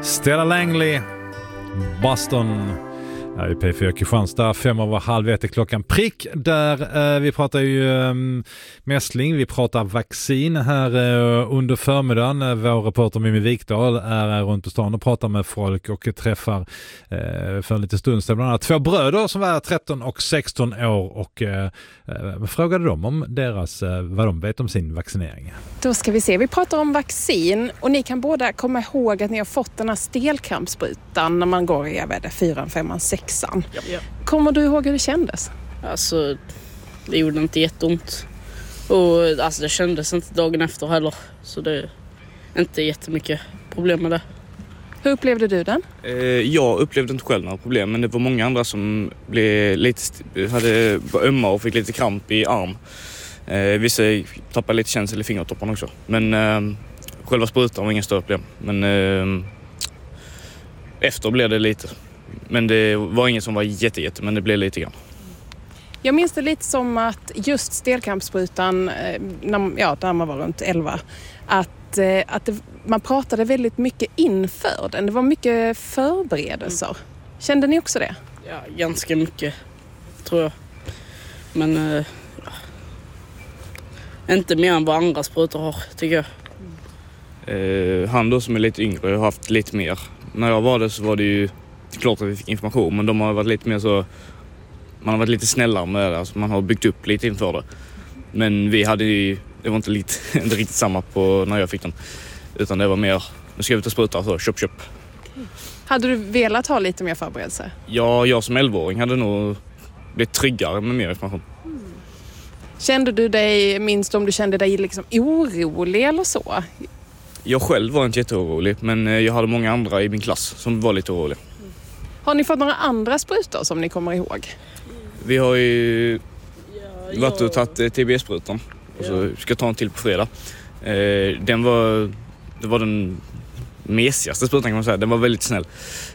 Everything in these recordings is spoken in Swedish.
Stella Langley, Boston. Här är P4 Kristianstad, 5:30 är klockan prick. Där vi pratar ju mässling, vi pratar vaccin här under förmiddagen. Vår reporter Mimmi Wikdahl är runt i stan och pratar med folk och träffar för en liten stund sedan bland annat 2 bröder som var 13 och 16 år och frågade dem om vad de vet om sin vaccinering. Då ska vi se, vi pratar om vaccin och ni kan båda komma ihåg att ni har fått den här stelkrampssprutan när man går i 4, 5, 6. Ja. Kommer du ihåg hur det kändes? Alltså, det gjorde inte jätteont. Och alltså, det kändes inte dagen efter heller. Så det är inte jättemycket problem med det. Hur upplevde du den? Jag upplevde inte själv några problem, men det var många andra som hade ömma och fick lite kramp i arm. Vissa tappade lite känsel i fingertopparna också. Men själva sprutan var ingen större problem. Men efter blev det lite. Men det var ingen som var jätte, men det blev lite grann. Jag minns det lite som att just stelkrampssprutan, där man var runt 11, man pratade väldigt mycket inför den. Det var mycket förberedelser. Kände ni också det? Ja, ganska mycket, tror jag. Men inte mer än vad andra sprutor har, tycker jag. Han då som är lite yngre har haft lite mer. När jag var det så var det ju klart att vi fick information, men de har varit lite mer så, man har varit lite snällare med det, alltså man har byggt upp lite inför det. Men vi hade ju, det var inte riktigt samma på när jag fick den, utan det var mer, nu ska vi ta spruta, så köp. Hade du velat ha lite mer förberedelse? Ja, jag som 11-åring hade nog blivit tryggare med mer information. Kände du dig, minst om du kände dig liksom orolig eller så? Jag själv var inte jätteorolig, men jag hade många andra i min klass som var lite oroliga. Har ni fått några andra sprutor som ni kommer ihåg? Vi har ju varit och tagit TB-sprutan och så ska ta en till på fredag. Det var den mesigaste sprutan kan man säga. Den var väldigt snäll.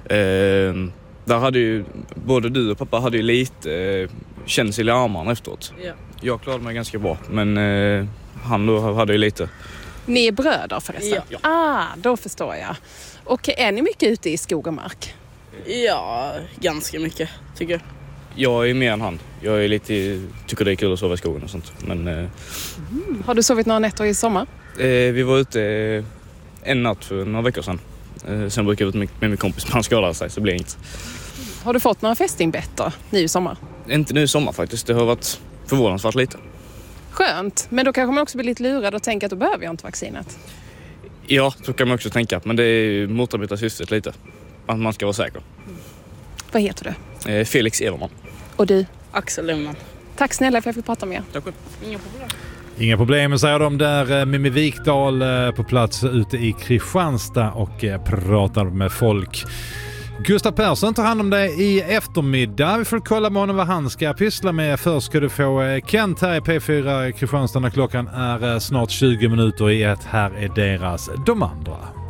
Där hade ju både du och pappa hade ju lite känsel i armarna efteråt. Ja. Jag klarade mig ganska bra, men han då hade ju lite. Ni är bröder förresten? Ja. Då förstår jag. Och är ni mycket ute i skog och mark? Ja, ganska mycket tycker jag. Jag är mer än han. Jag är tycker det är kul att sova i skogen och sånt. Men, Har du sovit några nätter i sommar? Vi var ute en natt för några veckor sedan. Sen brukar jag vara med min kompis, men han skadade sig så det blir inget. Har du fått några fästingbetter nu i sommar? Inte nu i sommar faktiskt. Det har varit förvånansvärt lite. Skönt, men då kanske man också blir lite lurad och tänker att då behöver jag inte vaccinet. Ja, så kan man också tänka. Men det är motarbetar syftet lite. Att man ska vara säker. Vad heter du? Felix Everman. Och du? Axel Lundman. Tack snälla för att jag fick prata med er. Tack själv. Inga problem, säger de där. Mimmi Wikdahl på plats ute i Kristianstad och pratar med folk. Gustav Persson tar hand om dig i eftermiddag. Vi får kolla med honom vad han ska pyssla med. Först ska du få Kent här i P4 Kristianstad när klockan är snart 20 minuter i 1. Här är deras De andra.